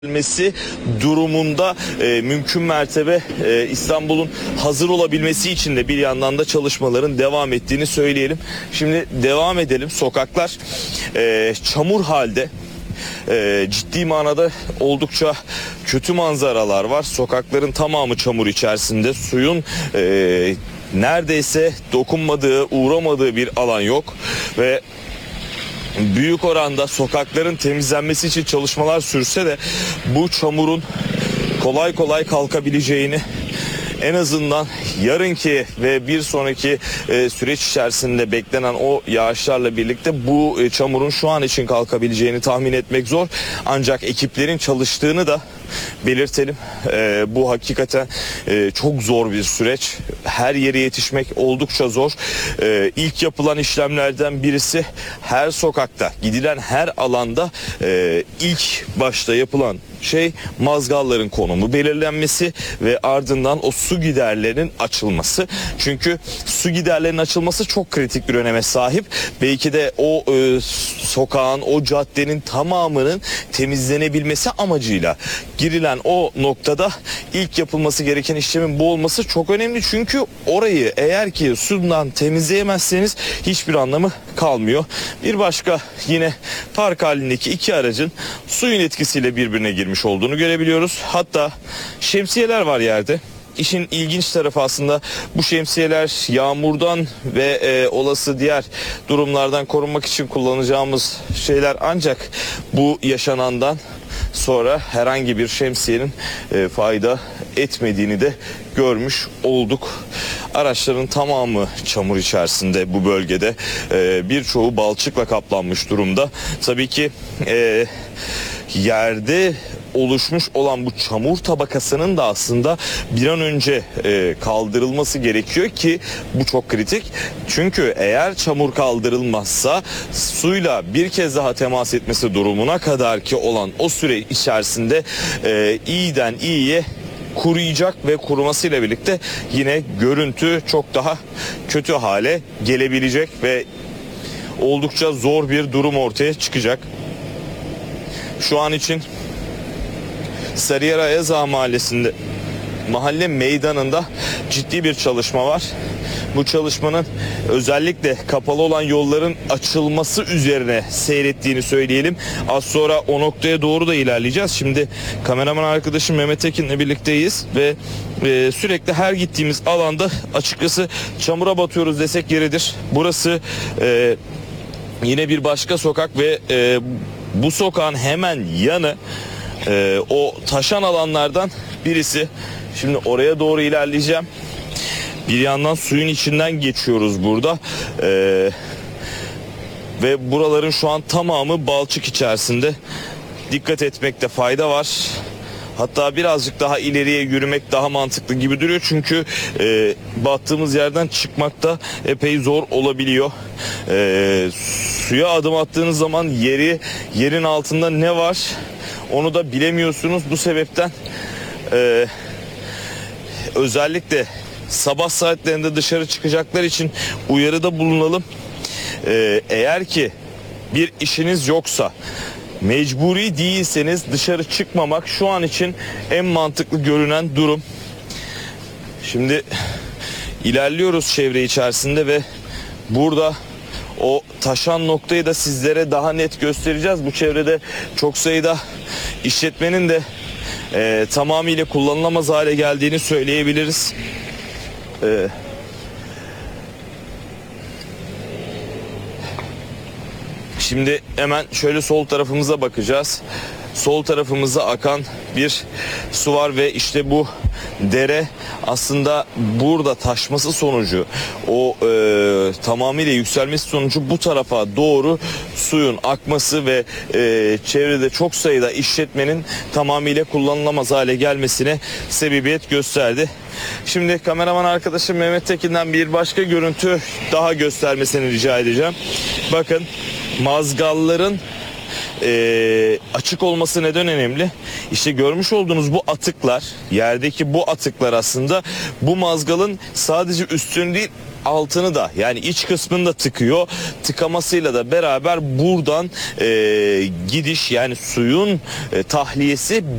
Gelmesi durumunda mümkün mertebe İstanbul'un hazır olabilmesi için de bir yandan da çalışmaların devam ettiğini söyleyelim. Şimdi devam edelim. Sokaklar çamur halde. Ciddi manada oldukça kötü manzaralar var. Sokakların tamamı çamur içerisinde. Suyun neredeyse dokunmadığı, uğramadığı bir alan yok ve büyük oranda sokakların temizlenmesi için çalışmalar sürse de bu çamurun kolay kolay kalkabileceğini, en azından yarınki ve bir sonraki süreç içerisinde beklenen o yağışlarla birlikte bu çamurun şu an için kalkabileceğini tahmin etmek zor. Ancak ekiplerin çalıştığını da belirtelim. Bu hakikaten çok zor bir süreç. Her yere yetişmek oldukça zor. İlk yapılan işlemlerden birisi her sokakta, gidilen her alanda ilk başta yapılan şey mazgalların konumu belirlenmesi ve ardından o su giderlerinin açılması. Çünkü su giderlerinin açılması çok kritik bir öneme sahip. Belki de o sokağın, o caddenin tamamının temizlenebilmesi amacıyla girilen o noktada ilk yapılması gereken işlemin bu olması çok önemli. Çünkü orayı eğer ki sudan temizleyemezseniz hiçbir anlamı kalmıyor. Bir başka yine park halindeki iki aracın suyun etkisiyle birbirine girmiş olduğunu görebiliyoruz. Hatta şemsiyeler var yerde. İşin ilginç tarafı aslında bu şemsiyeler yağmurdan ve olası diğer durumlardan korunmak için kullanacağımız şeyler, ancak bu yaşanandan sonra herhangi bir şemsiyenin fayda etmediğini de görmüş olduk. Araçların tamamı çamur içerisinde bu bölgede. Birçoğu balçıkla kaplanmış durumda. Tabii ki yerde oluşmuş olan bu çamur tabakasının da aslında bir an önce kaldırılması gerekiyor ki bu çok kritik. Çünkü eğer çamur kaldırılmazsa suyla bir kez daha temas etmesi durumuna kadar ki olan o süre içerisinde iyiden iyiye kuruyacak ve kurumasıyla birlikte yine görüntü çok daha kötü hale gelebilecek ve oldukça zor bir durum ortaya çıkacak. Şu an için Sarıyer Ayazağa Mahallesi'nde, mahalle meydanında ciddi bir çalışma var. Bu çalışmanın özellikle kapalı olan yolların açılması üzerine seyrettiğini söyleyelim. Az sonra o noktaya doğru da ilerleyeceğiz. Şimdi kameraman arkadaşım Mehmet Tekin'le birlikteyiz ve sürekli her gittiğimiz alanda açıkçası çamura batıyoruz desek yeridir. Burası yine bir başka sokak ve bu sokağın hemen yanı o taşan alanlardan birisi. Şimdi oraya doğru ilerleyeceğim. Bir yandan suyun içinden geçiyoruz burada. Ve buraların şu an tamamı balçık içerisinde. Dikkat etmekte fayda var. Hatta birazcık daha ileriye yürümek daha mantıklı gibi duruyor. Çünkü battığımız yerden çıkmak da epey zor olabiliyor. Suya adım attığınız zaman yerin altında ne var onu da bilemiyorsunuz. Bu sebepten özellikle sabah saatlerinde dışarı çıkacaklar için uyarıda bulunalım. Eğer ki bir işiniz yoksa, mecburi değilseniz dışarı çıkmamak şu an için en mantıklı görünen durum. Şimdi ilerliyoruz çevre içerisinde ve burada o taşan noktayı da sizlere daha net göstereceğiz. Bu çevrede çok sayıda işletmenin de tamamıyla kullanılamaz hale geldiğini söyleyebiliriz. Şimdi hemen şöyle sol tarafımıza bakacağız. Sol tarafımıza akan bir su var ve işte bu dere aslında burada taşması sonucu, o tamamıyla yükselmesi sonucu bu tarafa doğru suyun akması ve çevrede çok sayıda işletmenin tamamıyla kullanılamaz hale gelmesine sebebiyet gösterdi. Şimdi kameraman arkadaşım Mehmet Tekin'den bir başka görüntü daha göstermesini rica edeceğim. Bakın, mazgalların açık olması neden önemli? İşte görmüş olduğunuz bu atıklar, yerdeki bu atıklar aslında bu mazgalın sadece üstünü değil altını da yani iç kısmını da tıkıyor. Tıkamasıyla da beraber buradan gidiş yani suyun tahliyesi